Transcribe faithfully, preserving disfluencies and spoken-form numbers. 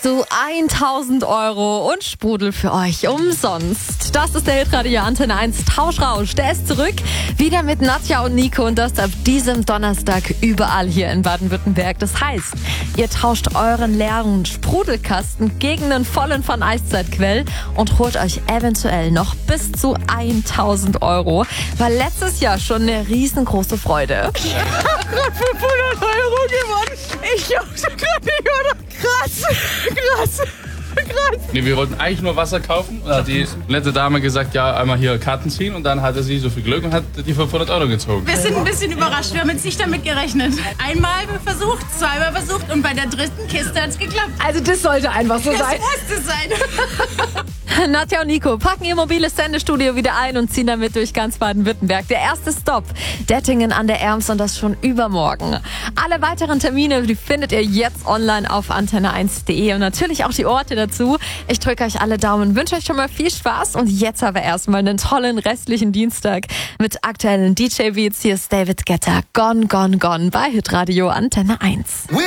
du tausend Euro und Sprudel für euch umsonst. Das ist der Hitradio Antenne eins Tauschrausch. Der ist zurück, wieder mit Nadja und Nico und das ab diesem Donnerstag überall hier in Baden-Württemberg. Das heißt, ihr tauscht euren leeren Sprudelkasten gegen einen vollen von Eiszeitquell und holt euch eventuell noch bis zu tausend Euro. War letztes Jahr schon eine riesengroße Freude. Ich hab gerade fünfhundert Euro gewonnen. Ich dachte gerade nicht, oder? Krass, krass, krass. Nee, wir wollten eigentlich nur Wasser kaufen. Und da hat die nette Dame gesagt, ja, einmal hier Karten ziehen. Und dann hatte sie so viel Glück und hat die fünfhundert Euro gezogen. Wir sind ein bisschen überrascht. Wir haben jetzt nicht damit gerechnet. Einmal versucht, zweimal versucht und bei der dritten Kiste hat es geklappt. Also das sollte einfach so Das sein. musste sein. Nadja und Nico packen ihr mobiles Sendestudio wieder ein und ziehen damit durch ganz Baden-Württemberg. Der erste Stopp, Dettingen an der Erms und das schon übermorgen. Alle weiteren Termine, die findet ihr jetzt online auf antenne eins punkt de und natürlich auch die Orte dazu. Ich drücke euch alle Daumen, wünsche euch schon mal viel Spaß und jetzt aber erstmal einen tollen restlichen Dienstag mit aktuellen D J-Beats. Hier ist David Guetta, Gone, Gone, Gone bei Hitradio Antenne eins.